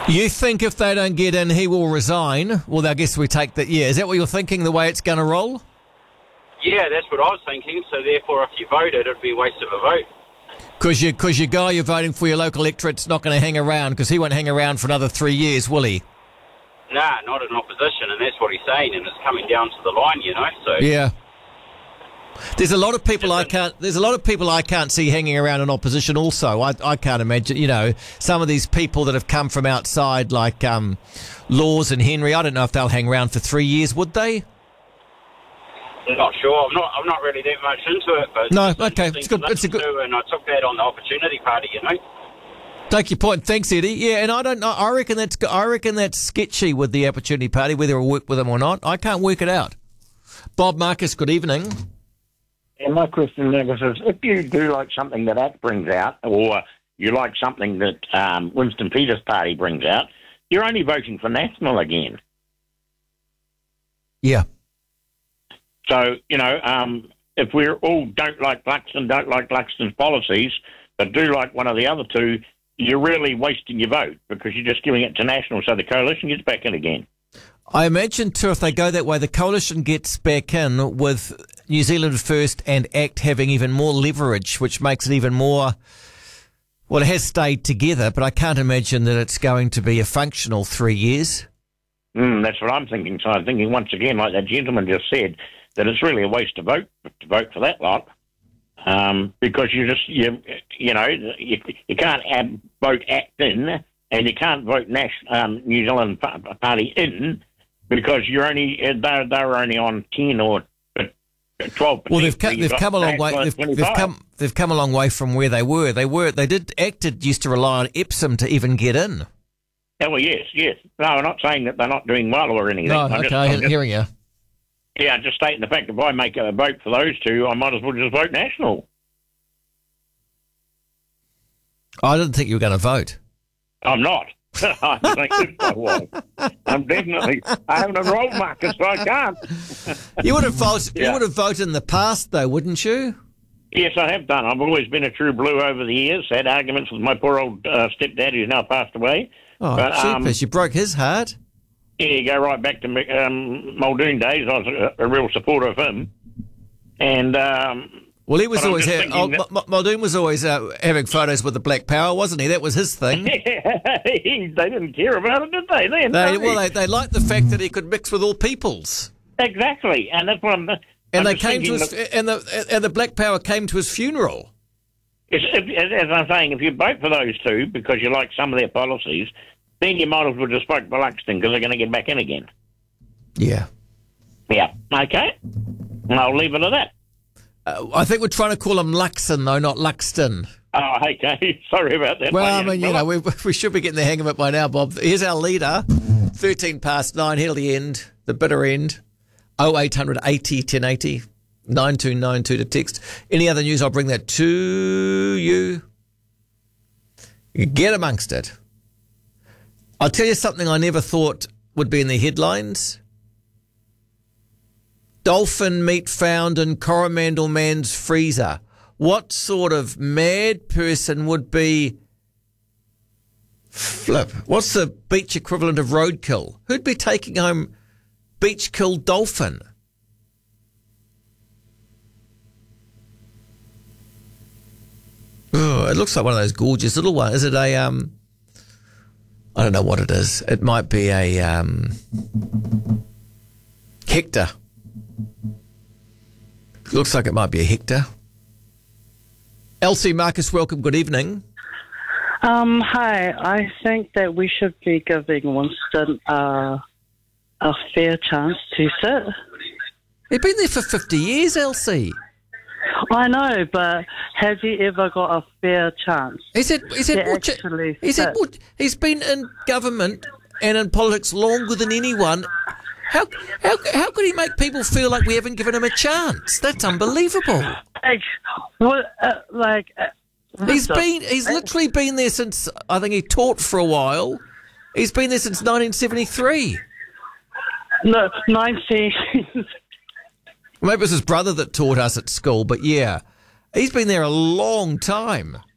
You think if they don't get in, he will resign? Well, I guess we take that. Yeah, is that what you're thinking, the way it's going to roll? Yeah, that's what I was thinking. So therefore, if you voted, it'd be a waste of a vote. Because your guy you're voting for, your local electorate's not going to hang around, because he won't hang around for another 3 years, will he? Nah, not in opposition, and that's what he's saying, and it's coming down to the line, So Yeah. There's a lot of people I can't see hanging around in opposition also. I can't imagine, some of these people that have come from outside, like Laws and Henry, I don't know if they'll hang around for 3 years, would they? I'm not sure. I'm not really that much into it, but no, okay, it's good. It's a good. And I took that on the Opportunity Party, Take your point. Thanks, Eddie. Yeah, and I don't know. I reckon that's sketchy with the Opportunity Party, whether it'll work with them or not. I can't work it out. Bob Marcus, good evening. And my question, Nicholas, is if you do like something that ACT brings out, or you like something that Winston Peters' party brings out, you're only voting for National again. Yeah. So, if we all don't like Luxton's policies, but do like one of the other two, you're really wasting your vote because you're just giving it to National so the coalition gets back in again. I imagine, too, if they go that way, the coalition gets back in with New Zealand First and ACT having even more leverage, which makes it even more... Well, it has stayed together, but I can't imagine that it's going to be a functional 3 years. That's what I'm thinking. So I'm thinking, once again, like that gentleman just said, that it's really a waste to vote for that lot, because you can't vote ACT in, and you can't vote New Zealand Party in, because you're they're only on 10 or 12%. Well, they've come a long way. They've come a long way from where they were. ACT used to rely on Epsom to even get in. Oh, well, yes. No, I'm not saying that they're not doing well or anything. No, I'm hearing you. Yeah, just stating the fact that if I make a vote for those two, I might as well just vote National. I didn't think you were going to vote. I'm not. I think I was. I haven't enrolled, Marcus, so I can't. You would have voted. Yeah. You would have voted in the past, though, wouldn't you? Yes, I have done. I've always been a true blue over the years. Had arguments with my poor old stepdad, who's now passed away. Oh, jeepers, you broke his heart. Yeah, you go right back to Muldoon days. I was a real supporter of him. And well, he was always Muldoon was always having photos with the Black Power, wasn't he? That was his thing. They didn't care about it, did they? They liked the fact that he could mix with all peoples. Exactly, and that's what I'm. And they came to his, and the Black Power came to his funeral. As I'm saying, if you vote for those two because you like some of their policies, then you might as well just vote for Luxton because they're going to get back in again. Yeah. Yeah. Okay. I'll leave it at that. I think we're trying to call him Luxon, though, not Luxton. Oh, okay. Sorry about that. Well, I mean, we should be getting the hang of it by now, Bob. Here's our leader. 9:13, he'll the end, the bitter end. 0800 80 1080 9292 to text. Any other news, I'll bring that to you. Get amongst it. I'll tell you something I never thought would be in the headlines. Dolphin meat found in Coromandel man's freezer. What sort of mad person would be... Flip. What's the beach equivalent of roadkill? Who'd be taking home beach-killed dolphin? Oh, it looks like one of those gorgeous little ones. Is it a... I don't know what it is. It might be a Hector. Looks like it might be a Hector. Elsie Marcus, welcome. Good evening. Hi. I think that we should be giving Winston a fair chance to sit. He's been there for 50 years, Elsie. I know, but has he ever got a fair chance? He's been in government and in politics longer than anyone. How could he make people feel like we haven't given him a chance? That's unbelievable. He's literally been there since, I think he taught for a while. He's been there since 1973. No, 19... Maybe it was his brother that taught us at school, but yeah, he's been there a long time.